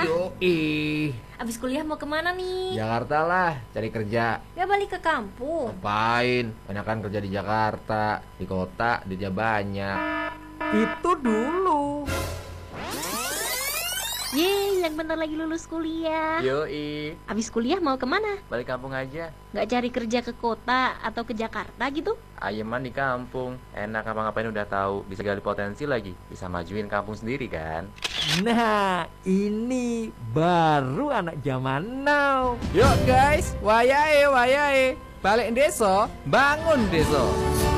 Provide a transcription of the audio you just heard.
Yoi. Abis kuliah mau kemana nih? Jakarta lah, cari kerja. Gak balik ke kampung? Ngapain? Enakan kerja di Jakarta. Di kota, duitnya banyak. Itu dulu. Yeay, yang bentar lagi lulus kuliah. Yoi, Abis kuliah mau kemana? balik kampung aja. Gak cari kerja ke kota atau ke Jakarta gitu? Ayeman di kampung, enak ngapa-ngapain udah tahu, bisa gali potensi lagi, bisa majuin kampung sendiri kan. Nah, ini baru anak zaman now. Yuk guys, wayahe. Balik desa, bangun desa.